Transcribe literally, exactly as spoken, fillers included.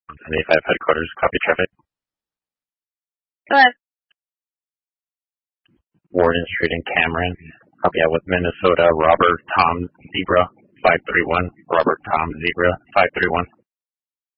seventy-five headquarters, copy traffic. Go ahead. Warden Street in Cameron. Copy out with Minnesota, Robert Tom Zebra, five three one. Robert Tom Zebra, five three one.